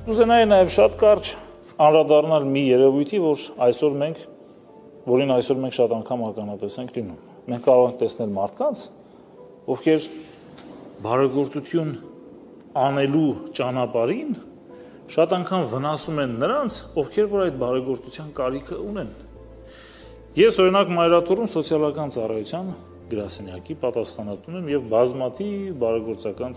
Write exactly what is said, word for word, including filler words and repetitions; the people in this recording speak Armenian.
Կուզենայի նաև շատ կարճ անդրադառնալ մի երևույթի, որ այսօր մենք, որին այսօր մենք շատ անգամ ականատես ենք լինում։ Մենք կարող ենք տեսնել մարդկանց, ովքեր բարեգործություն անելու ճանապարհին շատ անգամ վնասում են նրանց, ովքեր որ այդ բարեգործության կարիքը ունեն։ Ես օրինակ Մայրաթորում սոցիալական ծառայության գրասենյակի պատասխանատուն եմ եւ բազմաթիվ բարեգործական